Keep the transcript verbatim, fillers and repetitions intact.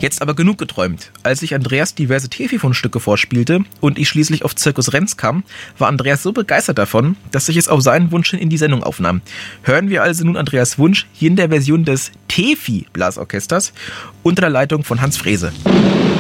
Jetzt aber genug geträumt. Als ich Andreas diverse Tefi-Fundstücke vorspielte und ich schließlich auf Zirkus Renz kam, war Andreas so begeistert davon, dass ich es auf seinen Wunsch hin in die Sendung aufnahm. Hören wir also nun Andreas Wunsch hier in der Version des Tefi-Blasorchesters unter der Leitung von Hans Frese.